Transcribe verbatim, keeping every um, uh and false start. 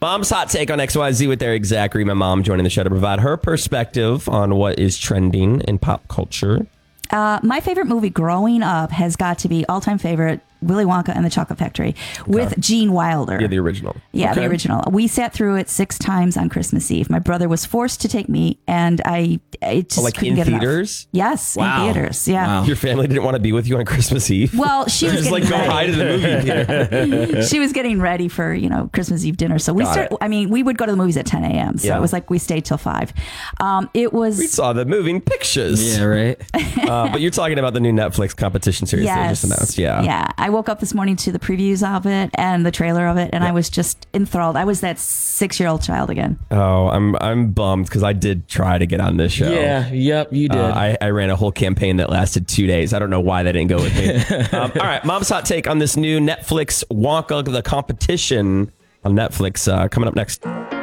Mom's hot take on X Y Z with Eric Zachary. My mom joining the show to provide her perspective on what is trending in pop culture. Uh, my favorite movie growing up has got to be all-time favorite, Willy Wonka and the Chocolate Factory with Okay. Gene Wilder. Yeah, the original. Yeah, Okay. the original. We sat through it six times on Christmas Eve. My brother was forced to take me, and I, I just Oh, like couldn't in get enough. theaters? Yes, Wow. in theaters. Yeah. Wow. Your family didn't want to be with you on Christmas Eve? Well, she was Just getting like go ready. hide in the movie theater. She was getting ready for, you know, Christmas Eve dinner. So we Got started, it. I mean, we would go to the movies at ten a.m. So Yeah. it was like we stayed till five. Um, it was. We saw the moving pictures. Yeah, right. Uh, but you're talking about the new Netflix competition series they Yes. just announced. Yeah. Yeah. I woke up this morning to the previews of it and the trailer of it, and I was just enthralled. I was that six-year-old child again. Oh, I'm I'm bummed because I did try to get on this show. Yeah, yep, you did. Uh, I, I ran a whole campaign that lasted two days. I don't know why they didn't go with me. um, all right, Mom's hot take on this new Netflix Wonka, the competition on Netflix, uh, coming up next.